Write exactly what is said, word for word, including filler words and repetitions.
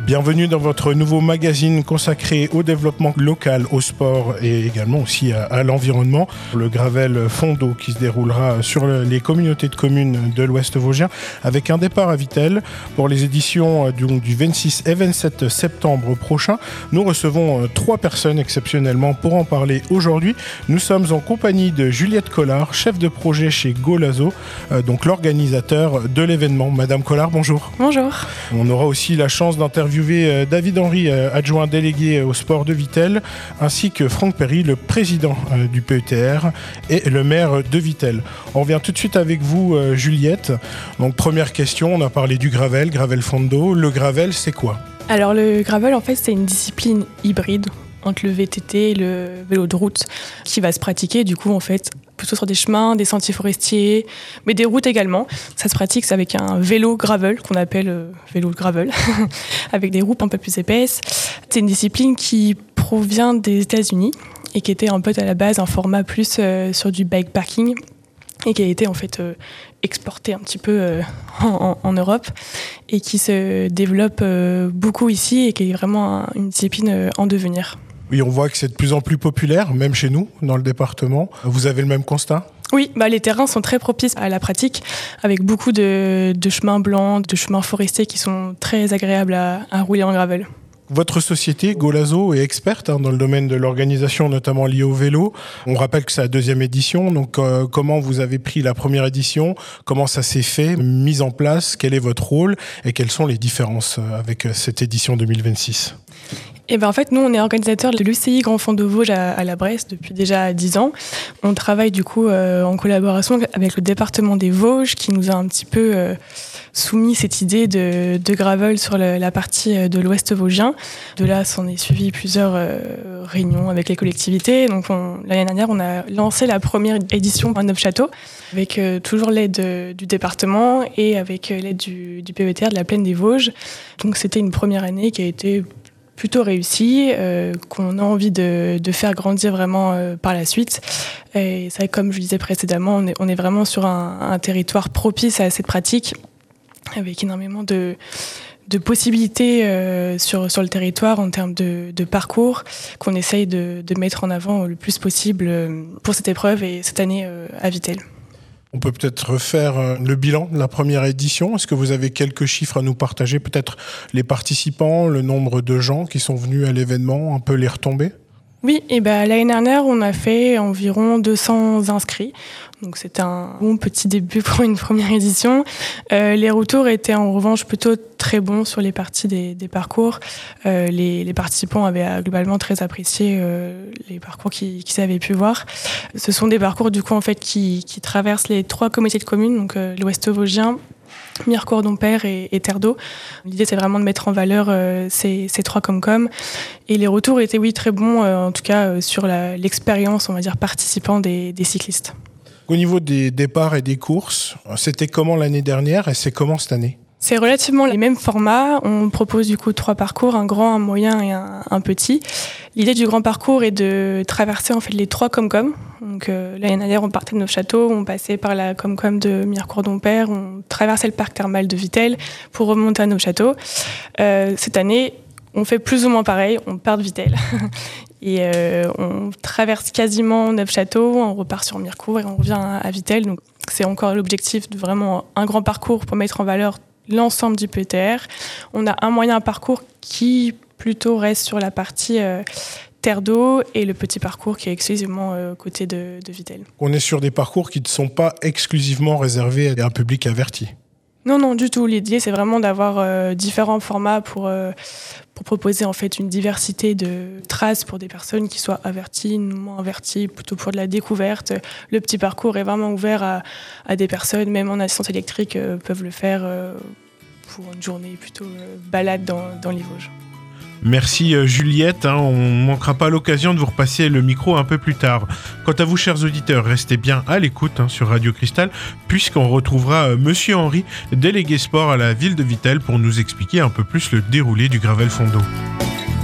Bienvenue dans votre nouveau magazine consacré au développement local, au sport et également aussi à, à l'environnement. Le Gravel Fondo qui se déroulera sur le, les communautés de communes de l'Ouest vosgien avec un départ à Vittel pour les éditions du, du vingt-six et vingt-sept septembre prochain. Nous recevons trois personnes exceptionnellement pour en parler aujourd'hui. Nous sommes en compagnie de Juliette Collard, chef de projet chez Golazo, euh, donc l'organisateur de l'événement. Madame Collard, bonjour. Bonjour. On aura aussi la chance d'interviewer David Henry, adjoint délégué au sport de Vittel, ainsi que Franck Perry, le président du P E T R et le maire de Vittel. On revient tout de suite avec vous, Juliette. Donc première question, on a parlé du gravel, Gravel Fondo. Le gravel, c'est quoi ? Alors le gravel, en fait, c'est une discipline hybride entre le V T T et le vélo de route qui va se pratiquer, du coup, en fait, plutôt sur des chemins, des sentiers forestiers, mais des routes également. Ça se pratique avec un vélo gravel, qu'on appelle euh, vélo gravel, avec des roues un peu plus épaisses. C'est une discipline qui provient des États-Unis et qui était en fait à la base un format plus euh, sur du bikepacking et qui a été en fait euh, exporté un petit peu euh, en, en Europe et qui se développe euh, beaucoup ici et qui est vraiment un, une discipline euh, en devenir. Oui, on voit que c'est de plus en plus populaire, même chez nous, dans le département. Vous avez le même constat ? Oui, bah les terrains sont très propices à la pratique, avec beaucoup de, de chemins blancs, de chemins forestiers qui sont très agréables à, à rouler en gravel. Votre société, Golazo, est experte hein, dans le domaine de l'organisation, notamment liée au vélo. On rappelle que c'est la deuxième édition, donc euh, comment vous avez pris la première édition ? Comment ça s'est fait, mise en place ? Quel est votre rôle ? Et quelles sont les différences avec cette édition deux mille vingt-six ? Eh ben en fait, nous, on est organisateur de l'U C I Grand Fondo Vosges à, à la Bresse depuis déjà dix ans. On travaille du coup euh, en collaboration avec le département des Vosges qui nous a un petit peu euh, soumis cette idée de, de gravel sur le, la partie de l'Ouest vosgien. De là, s'en est suivi plusieurs euh, réunions avec les collectivités. Donc on, l'année dernière, on a lancé la première édition à Neufchâteau avec euh, toujours l'aide euh, du département et avec euh, l'aide du, du P E T R de la Plaine des Vosges. Donc c'était une première année qui a été plutôt réussi, euh, qu'on a envie de, de faire grandir vraiment euh, par la suite. Et c'est vrai, comme je le disais précédemment, on est, on est vraiment sur un, un territoire propice à cette pratique, avec énormément de, de possibilités euh, sur, sur le territoire en termes de, de parcours, qu'on essaye de, de mettre en avant le plus possible pour cette épreuve et cette année euh, à Vittel. On peut peut-être refaire le bilan de la première édition. Est-ce que vous avez quelques chiffres à nous partager ? Peut-être les participants, le nombre de gens qui sont venus à l'événement, un peu les retombées ? Oui, et ben l'année dernière, on a fait environ deux cents inscrits. Donc c'était un bon petit début pour une première édition. Euh, les retours étaient en revanche plutôt très bons sur les parties des, des parcours. Euh, les, les participants avaient globalement très apprécié euh, les parcours qu'ils, qu'ils avaient pu voir. Ce sont des parcours du coup en fait qui, qui traversent les trois communautés de communes, donc euh, l'Ouest vosgien, Mirecourt-Dompierre et, et Terre d'Eau. L'idée, c'est vraiment de mettre en valeur euh, ces, ces trois Comcom. Et les retours étaient, oui, très bons, euh, en tout cas, euh, sur la, l'expérience, on va dire, participant des, des cyclistes. Au niveau des départs et des courses, c'était comment l'année dernière et c'est comment cette année ? C'est relativement les mêmes formats. On propose du coup trois parcours, un grand, un moyen et un, un petit. L'idée du grand parcours est de traverser en fait les trois Comcom. Donc euh, l'année dernière, on partait de Neufchâteau, on passait par la Comcom de Mirecourt-Dompierre, on traversait le parc thermal de Vittel pour remonter à Neufchâteau. Euh, cette année, on fait plus ou moins pareil, on part de Vittel. Et euh, on traverse quasiment Neufchâteau, on repart sur Mirecourt et on revient à Vittel. Donc c'est encore l'objectif de vraiment un grand parcours pour mettre en valeur l'ensemble du P E T R. On a un moyen parcours qui plutôt reste sur la partie euh, Terre d'Eau et le petit parcours qui est exclusivement euh, côté de, de Vittel. On est sur des parcours qui ne sont pas exclusivement réservés à un public averti. Non, non, du tout. L'idée, c'est vraiment d'avoir euh, différents formats pour, euh, pour proposer en fait une diversité de traces pour des personnes qui soient averties, moins averties, plutôt pour de la découverte. Le petit parcours est vraiment ouvert à, à des personnes, même en assistance électrique, euh, peuvent le faire euh, pour une journée plutôt euh, balade dans, dans les Vosges. Merci Juliette, hein, on ne manquera pas l'occasion de vous repasser le micro un peu plus tard. Quant à vous, chers auditeurs, restez bien à l'écoute hein, sur Radio Cristal, puisqu'on retrouvera euh, Monsieur Henry, délégué sport à la ville de Vittel, pour nous expliquer un peu plus le déroulé du Gravel Fondo.